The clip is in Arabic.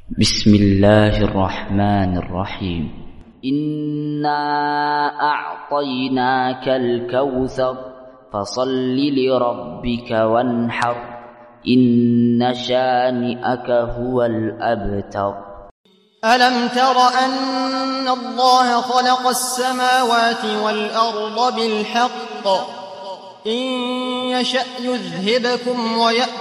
بسم الله الرحمن الرحيم. إنا أعطيناك الكوثر فصل لربك وانحر إن شانئك هو الأبتر. ألم تر أن الله خلق السماوات والأرض بالحق إن يشأ يذهبكم ويأتي